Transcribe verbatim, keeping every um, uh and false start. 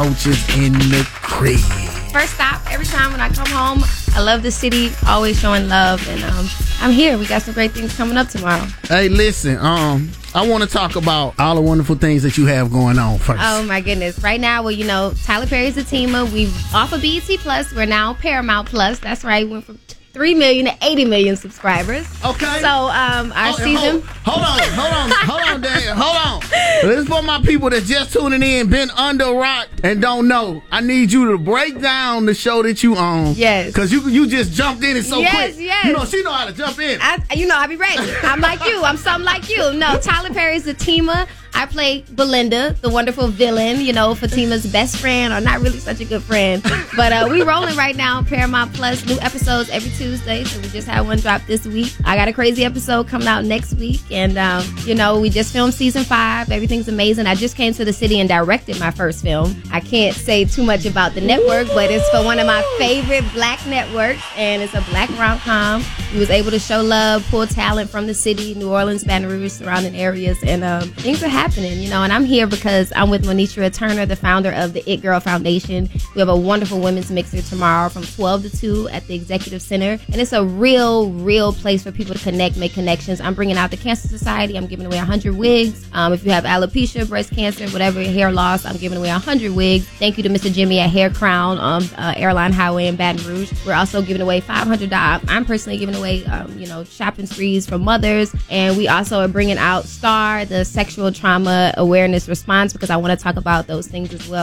Roaches in the crib. First stop, every time when I come home, I love the city, always showing love, and um, I'm here. We got some great things coming up tomorrow. Hey, listen, um, I want to talk about all the wonderful things that you have going on first. Oh, my goodness. Right now, well, you know, Tyler Perry's a teamer. We've off of B E T Plus. We're now Paramount Plus. That's right. We went from three million to eighty million subscribers. Okay. So, um, our oh, season... Hold, hold on, hold on, hold on, Daniel. Hold on. This is for my people that just tuning in, been under a rock, and don't know. I need you to break down the show that you own. Yes. Because you you just jumped in it so yes, quick. Yes, yes. You know, she know how to jump in. I, you know, I be ready. I'm like you. I'm something like you. No, Tyler Perry's a teamer. I play Belinda, the wonderful villain, you know, Fatima's best friend, or not really such a good friend. But uh, we rolling right now on Paramount Plus. New episodes every Tuesday. So we just had one drop this week. I got a crazy episode coming out next week. And, um, you know, we just filmed season five. Everything's amazing. I just came to the city and directed my first film. I can't say too much about the network, but it's for one of my favorite black networks. And it's a black rom-com. We was able to show love, pull talent from the city, New Orleans, Baton Rouge, surrounding areas. And um, things are happening. happening, you know, and I'm here because I'm with Monitra Turner, the founder of the It Girl Foundation. We have a wonderful women's mixer tomorrow from twelve to two at the Executive Center, and it's a real, real place for people to connect, make connections. I'm bringing out the Cancer Society. I'm giving away one hundred wigs. Um, if you have alopecia, breast cancer, whatever, hair loss, I'm giving away one hundred wigs. Thank you to Mister Jimmy at Hair Crown, um, uh, Airline Highway in Baton Rouge. We're also giving away five hundred dollars. I'm personally giving away, um, you know, shopping sprees for mothers, and we also are bringing out STAR, the sexual trauma awareness response, because I want to talk about those things as well.